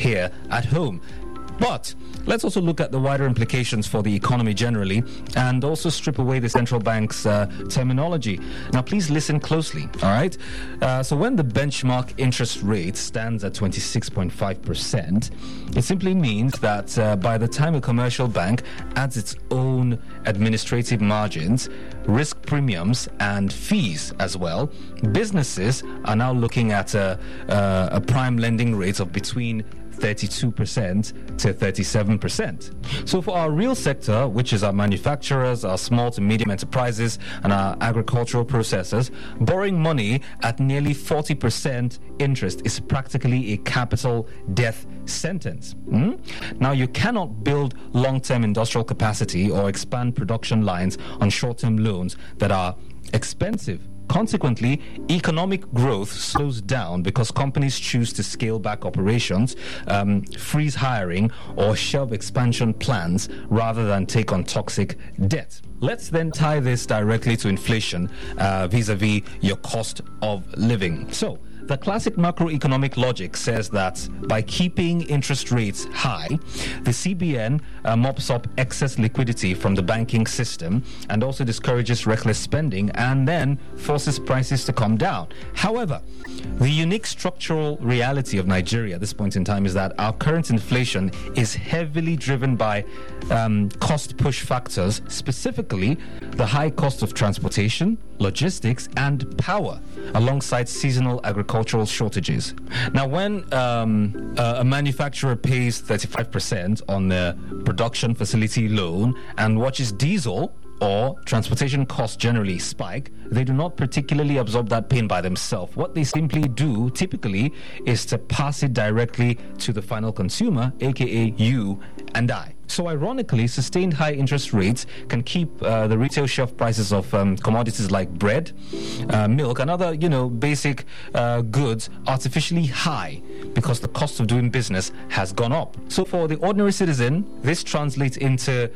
here at home. But let's also look at the wider implications for the economy generally and also strip away the central bank's terminology. Now, please listen closely, all right? So when the benchmark interest rate stands at 26.5%, it simply means that by the time a commercial bank adds its own administrative margins, risk premiums and fees as well, businesses are now looking at a prime lending rate of between 32% to 37%. So for our real sector, which is our manufacturers, our small to medium enterprises, and our agricultural processors, borrowing money at nearly 40% interest is practically a capital death sentence. Now, you cannot build long-term industrial capacity or expand production lines on short-term loans that are expensive. Consequently, economic growth slows down because companies choose to scale back operations, freeze hiring, or shelve expansion plans rather than take on toxic debt. Let's then tie this directly to inflation vis-a-vis your cost of living. So, the classic macroeconomic logic says that by keeping interest rates high, the CBN mops up excess liquidity from the banking system and also discourages reckless spending and then forces prices to come down. However, the unique structural reality of Nigeria at this point in time is that our current inflation is heavily driven by cost push factors, specifically the high cost of transportation, logistics, and power, alongside seasonal agricultural shortages. Now, when a manufacturer pays 35% on the production facility loan and watches diesel or transportation costs generally spike, they do not particularly absorb that pain by themselves. What they simply do, typically, is to pass it directly to the final consumer, aka you and I. So ironically, sustained high interest rates can keep the retail shelf prices of commodities like bread, milk, and other, basic goods artificially high because the cost of doing business has gone up. So for the ordinary citizen, this translates into,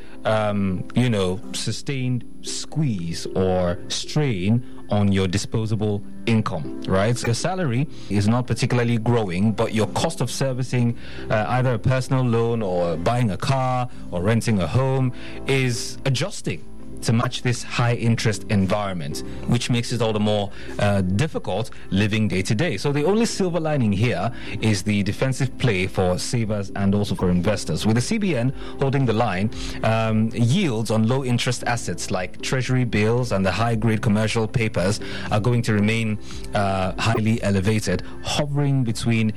sustained squeeze or strain on your disposable income, right? So your salary is not particularly growing, but your cost of servicing either a personal loan or buying a car or renting a home is adjusting to match this high interest environment, which makes it all the more difficult living day to day. So the only silver lining here is the defensive play for savers and also for investors. With the CBN holding the line, yields on low interest assets like treasury bills and the high grade commercial papers are going to remain highly elevated, hovering between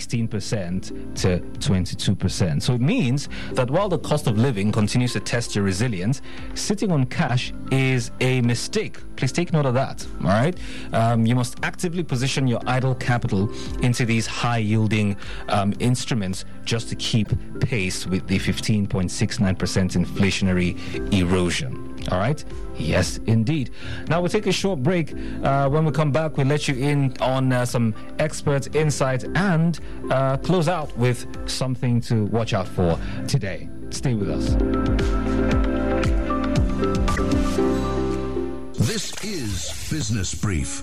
16% to 22%. So it means that while the cost of living continues to test your resilience, sitting on cash is a mistake. Please take note of that. All right. You must actively position your idle capital into these high-yielding instruments just to keep pace with the 15.69% inflationary erosion. All right. Yes, indeed. Now we'll take a short break. When we come back, we'll let you in on some expert insight and close out with something to watch out for today. Stay with us. This is Business Brief.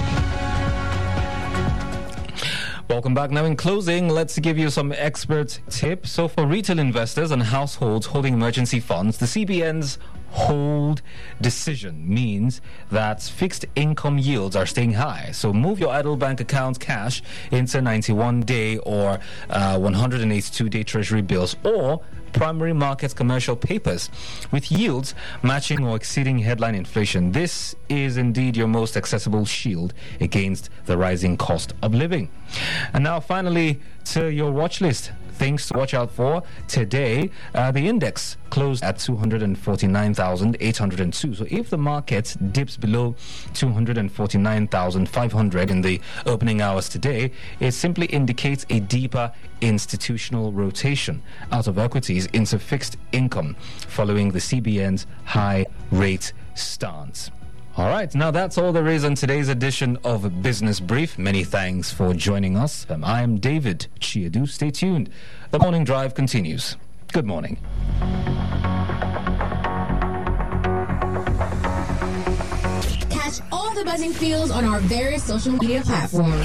Welcome back. Now, in closing, let's give you some expert tips. So for retail investors and households holding emergency funds, the CBN's hold decision means that fixed income yields are staying high. So move your idle bank account cash into 91-day or 182-day treasury bills or primary market commercial papers with yields matching or exceeding headline inflation. This is indeed your most accessible shield against the rising cost of living. And now finally to your watch list. Things to watch out for today. The index closed at 249,802. So if the market dips below 249,500 in the opening hours today, it simply indicates a deeper institutional rotation out of equities into fixed income following the CBN's high rate stance. All right, now that's all there is on today's edition of Business Brief. Many thanks for joining us. I am David Chiadu. Stay tuned. The morning drive continues. Good morning. Catch all the buzzing feels on our various social media platforms.